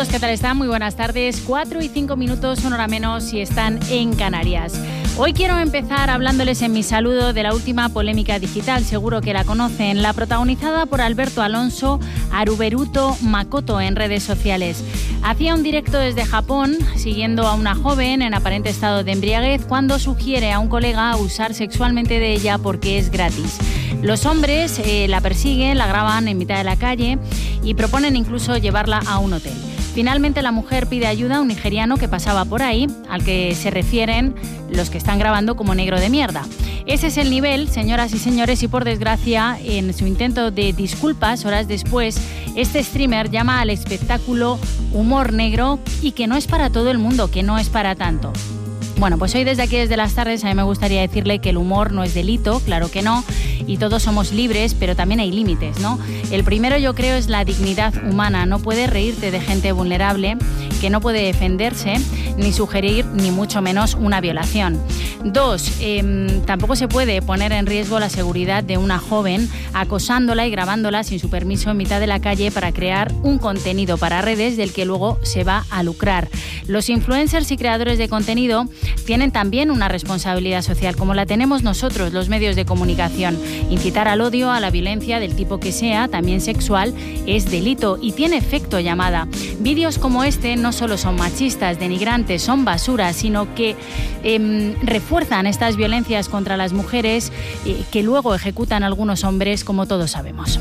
todos, ¿qué tal están? Muy buenas tardes. 4 y 5 minutos, una hora menos si están en Canarias. Hoy quiero empezar hablándoles en mi saludo de la última polémica digital, seguro que la conocen, la protagonizada por Alberto Alonso Haruberuto Makoto en redes sociales. Hacía un directo desde Japón, siguiendo a una joven en aparente estado de embriaguez, cuando sugiere a un colega abusar sexualmente de ella porque es gratis. Los hombres la persiguen, la graban en mitad de la calle y proponen incluso llevarla a un hotel. Finalmente la mujer pide ayuda a un nigeriano que pasaba por ahí, al que se refieren los que están grabando como negro de mierda. Ese es el nivel, señoras y señores, y por desgracia, en su intento de disculpas, horas después, este streamer llama al espectáculo humor negro y que no es para todo el mundo, que no es para tanto. Bueno, pues hoy desde aquí, desde las tardes, a mí me gustaría decirle que el humor no es delito, claro que no, y todos somos libres, pero también hay límites, ¿no? El primero, yo creo, es la dignidad humana. No puedes reírte de gente vulnerable que no puede defenderse, ni sugerir, ni mucho menos una violación. 2, tampoco se puede poner en riesgo la seguridad de una joven acosándola y grabándola sin su permiso en mitad de la calle para crear un contenido para redes del que luego se va a lucrar. Los influencers y creadores de contenido tienen también una responsabilidad social, como la tenemos nosotros, los medios de comunicación. Incitar al odio, a la violencia del tipo que sea, también sexual, es delito y tiene efecto llamada. Vídeos como este no solo son machistas, denigrantes, son basura, sino que refuerzan estas violencias contra las mujeres que luego ejecutan algunos hombres, como todos sabemos.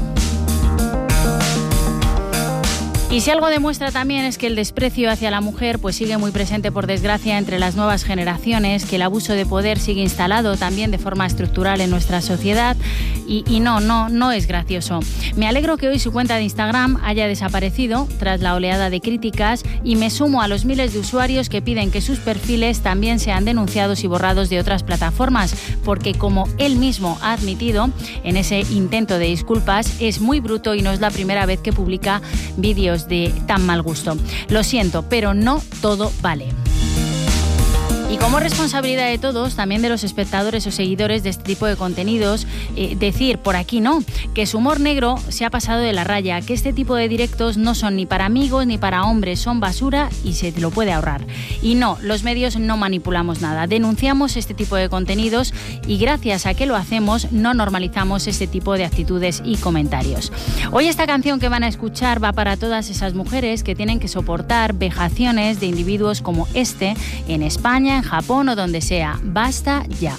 Y si algo demuestra también es que el desprecio hacia la mujer pues sigue muy presente, por desgracia, entre las nuevas generaciones, que el abuso de poder sigue instalado también de forma estructural en nuestra sociedad y no es gracioso. Me alegro que hoy su cuenta de Instagram haya desaparecido tras la oleada de críticas y me sumo a los miles de usuarios que piden que sus perfiles también sean denunciados y borrados de otras plataformas, porque como él mismo ha admitido en ese intento de disculpas, es muy bruto y no es la primera vez que publica vídeos de tan mal gusto. Lo siento, pero no todo vale. Y como responsabilidad de todos, también de los espectadores o seguidores de este tipo de contenidos, decir por aquí no, que su humor negro se ha pasado de la raya, que este tipo de directos no son ni para amigos ni para hombres, son basura y se te lo puede ahorrar. Y no, los medios no manipulamos nada, denunciamos este tipo de contenidos y gracias a que lo hacemos no normalizamos este tipo de actitudes y comentarios. Hoy esta canción que van a escuchar va para todas esas mujeres que tienen que soportar vejaciones de individuos como este en España, en Japón o donde sea. Basta ya.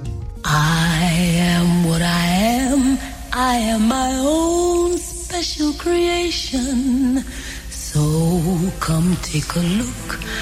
I am what I am. I am my own special creation. So come take a look.